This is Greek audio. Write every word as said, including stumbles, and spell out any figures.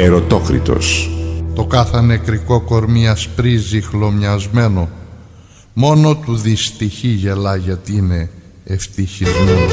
ερωτόκριτος. Το κάθε νεκρικό κορμί ασπρίζει χλωμιασμένο, μόνο του δυστυχή γελά γιατί είναι ευτυχισμένο.